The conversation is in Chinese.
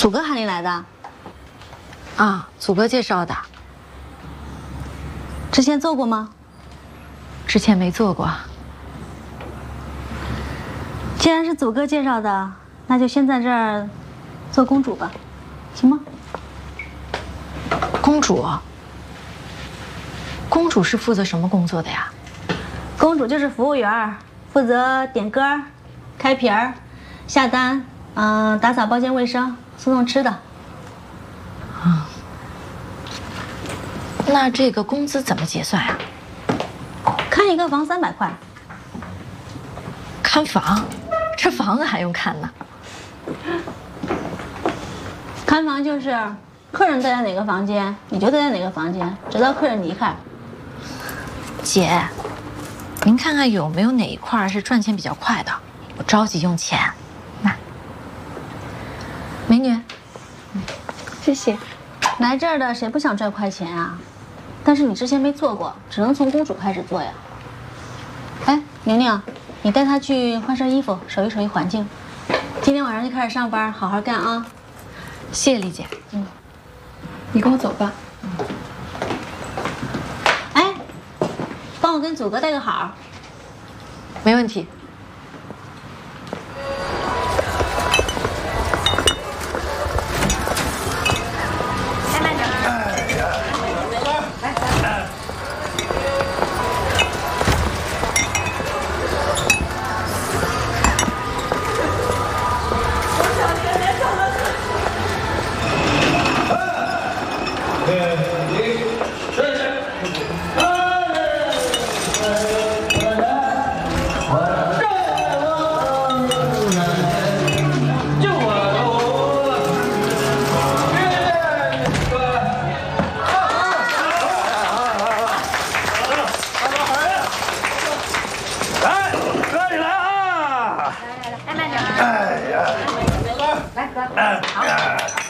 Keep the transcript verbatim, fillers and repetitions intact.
祖哥喊你来的？ 啊，祖哥介绍的。 之前做过吗？ 之前没做过。 既然是祖哥介绍的，那就先在这儿做公主吧，行吗？ 公主？公主是负责什么工作的呀？ 公主就是服务员，负责点歌、开瓶儿、下单，嗯、呃，打扫包间卫生、送送吃的。 啊，那这个工资怎么结算呀？ 看一个房三百块。 看房？这房子还用看呢？ 看房就是客人待在哪个房间，你就待在哪个房间，直到客人离开。 姐，您看看有没有哪一块是赚钱比较快的？我着急用钱。那，美女， 嗯，谢谢。 来这儿的谁不想赚快钱啊？但是你之前没做过，只能从公主开始做呀。哎，宁宁，你带她去换身衣服，熟悉熟悉环境。今天晚上就开始上班，好好干啊！ 谢谢丽姐。 嗯，你跟我走吧。 哎，帮我跟祖哥带个好。 没问题。 哎呀，来哥，好。